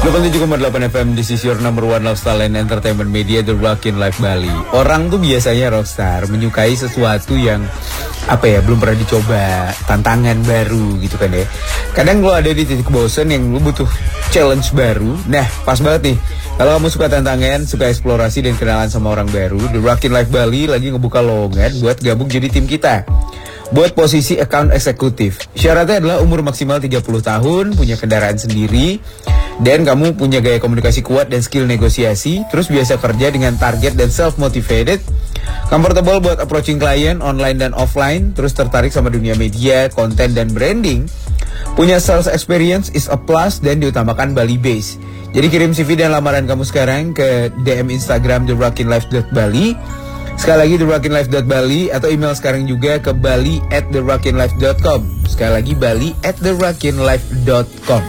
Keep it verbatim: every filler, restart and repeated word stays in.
seratus tujuh koma delapan F M, this is your number one lifestyle and entertainment media, The Rockin' Life Bali. Orang tuh biasanya rockstar menyukai sesuatu yang apa ya, belum pernah dicoba, tantangan baru gitu kan ya. Kadang lo ada di titik bosen yang lo butuh challenge baru. Nah, pas banget nih. Kalau kamu suka tantangan, suka eksplorasi dan kenalan sama orang baru, The Rockin' Life Bali lagi ngebuka lowongan buat gabung jadi tim kita. Buat posisi account eksekutif. Syaratnya adalah umur maksimal tiga puluh tahun, punya kendaraan sendiri, dan kamu punya gaya komunikasi kuat dan skill negosiasi, terus biasa kerja dengan target dan self-motivated, comfortable buat approaching klien online dan offline, terus tertarik sama dunia media, konten, dan branding, punya sales experience is a plus, dan diutamakan Bali base. Jadi kirim C V dan lamaran kamu sekarang ke D M Instagram the rockin life dot bali. Sekali lagi the rockin life dot bali, atau email sekarang juga ke bali at the rockin life dot com. Sekali lagi bali at the rockin life dot com.